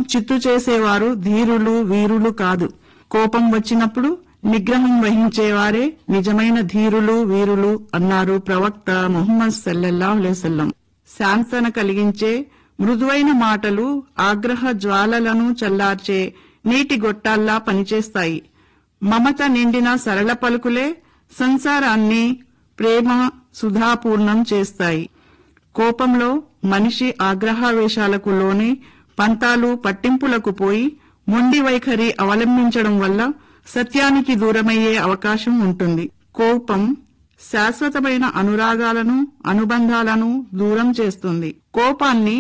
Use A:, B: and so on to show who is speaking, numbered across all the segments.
A: చిత్తు చేసేవారు ధీరులు వీరులు కాదు. కోపం వచ్చినప్పుడు నిగ్రహం వహించేవారే నిజమైన ధీరులు వీరులు అన్నారు ప్రవక్త ముహమ్మద్ సల్లల్లాహు అలైహి వసల్లం. శాంతన కలిగించే మృదువైన మాటలు ఆగ్రహ జ్వాలలను చల్లార్చే నీటి గొట్టాల్లా పనిచేస్తాయి. మమత నిండిన సరళ పలుకులే సంసారాన్ని ప్రేమ సుధాపూర్ణం చేస్తాయి. కోపంలో మనిషి ఆగ్రహావేశాలకు లోని పంతాలు పట్టింపులకు పోయి మొండి వైఖరి అవలంబించడం వల్ల సత్యానికి దూరమయ్యే అవకాశం ఉంటుంది. కోపం శాశ్వతమైన అనురాగాలను అనుబంధాలను దూరం చేస్తుంది. కోపాన్ని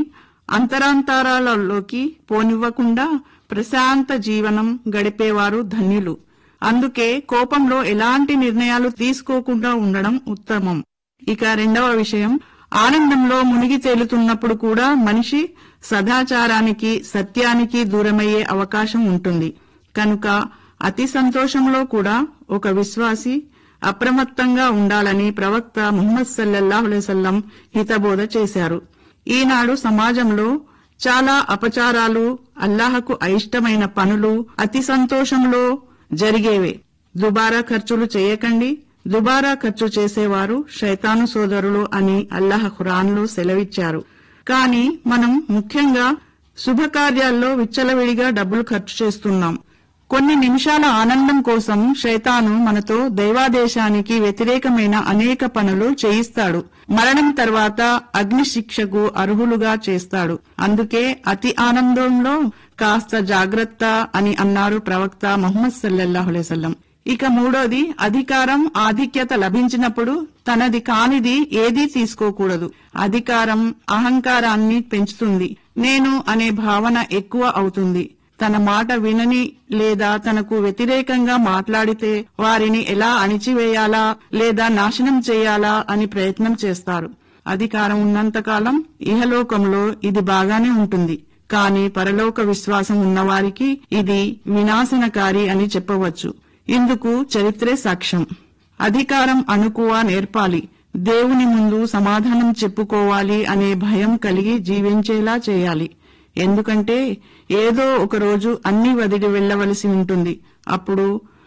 A: అంతరాంతరాలలోకి పోనివ్వకుండా ప్రశాంత జీవనం గడిపేవారు ధన్యులు. అందుకే కోపంలో ఎలాంటి నిర్ణయాలు తీసుకోకుండా ఉండడం ఉత్తమం. ఇక రెండవ విషయం, ఆనందంలో మునిగి తేలుతున్నప్పుడు కూడా మనిషి సదాచారానికి సత్యానికి దూరమయ్యే అవకాశం ఉంటుంది. కనుక అతి సంతోషంలో కూడా ఒక విశ్వాసి అప్రమత్తంగా ఉండాలని ప్రవక్త ముహమ్మద్ సల్లల్లాహు అలైహి వసల్లం హితబోధ చేశారు. ఈనాడు సమాజంలో చాలా అపచారాలు, అల్లాహకు అయిష్టమైన పనులు అతి సంతోషంలో జరిగేవే. దుబారా ఖర్చులు చేయకండి, దుబారా ఖర్చు చేసేవారు శైతాను సోదరులు అని అల్లాహ్ ఖురాన్లో సెలవిచ్చారు. కానీ మనం ముఖ్యంగా శుభకార్యాల్లో విచ్చలవిడిగా డబ్బులు ఖర్చు చేస్తున్నాం. కొన్ని నిమిషాల ఆనందం కోసం శైతాను మనతో దైవాదేశానికి వ్యతిరేకమైన అనేక పనులు చేయిస్తాడు. మరణం తర్వాత అగ్ని శిక్షకు అర్హులుగా చేస్తాడు. అందుకే అతి ఆనందంలో కాస్త జాగ్రత్త అని అన్నారు ప్రవక్త ముహమ్మద్ సల్లల్లాహు అలైహి వసల్లం. ఇక మూడోది, అధికారం ఆధిక్యత లభించినప్పుడు తనది కానిది ఏదీ తీసుకోకూడదు. అధికారం అహంకారాన్ని పెంచుతుంది. నేను అనే భావన ఎక్కువ అవుతుంది. తన మాట వినని లేదా తనకు వ్యతిరేకంగా మాట్లాడితే వారిని ఎలా అణిచివేయాలా లేదా నాశనం చేయాలా అని ప్రయత్నం చేస్తారు. అధికారం ఉన్నంతకాలం ఇహలోకంలో ఇది బాగానే ఉంటుంది. కానీ పరలోక విశ్వాసం ఉన్నవారికి ఇది వినాశనకారి అని చెప్పవచ్చు. ఇందుకు చరిత్రే సాక్ష్యం. అధికారం అణుకువ నేర్పాలి. దేవుని ముందు సమాధానం చెప్పుకోవాలి అనే భయం కలిగి జీవించేలా చేయాలి. ఎందుకంటే ఏదో ఒక రోజు అన్ని వదిలి వెళ్లవలసి ఉంటుంది. అప్పుడు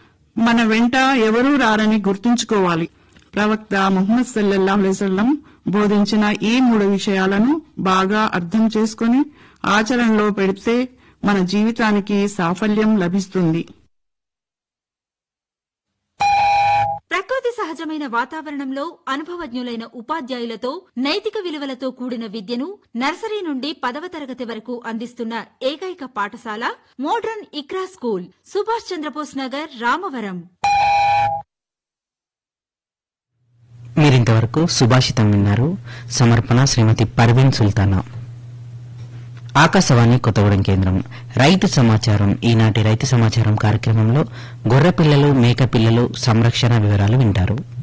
A: మన వెంట ఎవరూ రారని గుర్తుంచుకోవాలి. ప్రవక్త ముహమ్మద్ సల్లల్లాహు అలైహి వసల్లం బోధించిన ఈ 3 విషయాలను బాగా అర్థం చేసుకుని ఆచరణలో పెడితే మన జీవితానికి సాఫల్యం లభిస్తుంది.
B: ప్రకృతి సహజమైన వాతావరణంలో అనుభవజ్ఞులైన ఉపాధ్యాయులతో నైతిక విలువలతో కూడిన విద్యను నర్సరీ నుండి 10వ తరగతి వరకు అందిస్తున్న ఏకైక పాఠశాల మోడ్రన్ ఇక్రా స్కూల్, సుభాష్ చంద్రబోస్ నగర్, రామవరం.
C: మీరింతవరకు సుభాషితం విన్నారు. సమర్పణ శ్రీమతి పర్వీన్ సుల్తానా. ఆకాశవాణి కొత్తగూడెం కేంద్రం. రైతు సమాచారం. ఈనాటి రైతు సమాచారం కార్యక్రమంలో గొర్రె పిల్లలు మేక పిల్లలు సంరక్షణ వివరాలు వింటారు.